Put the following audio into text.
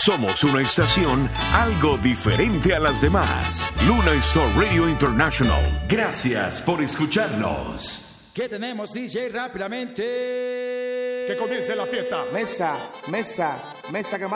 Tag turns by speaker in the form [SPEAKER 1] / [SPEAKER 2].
[SPEAKER 1] Somos una estación algo diferente a las demás. Luna Star Radio International. Gracias por escucharnos.
[SPEAKER 2] ¿Qué tenemos, DJ? Rápidamente.
[SPEAKER 3] Que comience la fiesta.
[SPEAKER 4] Mesa que